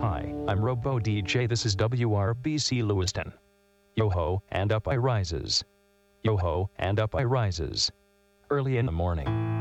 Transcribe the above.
Hi, I'm Robo DJ. This is WRBC Lewiston. Yo ho, and up I rises. Yo ho, and up I rises. Early in the morning.